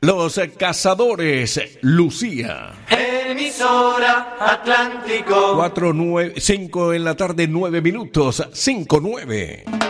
Los Cazadores, Lucía. Emisora Atlántico. 5 en la tarde, 9 minutos, 5-9.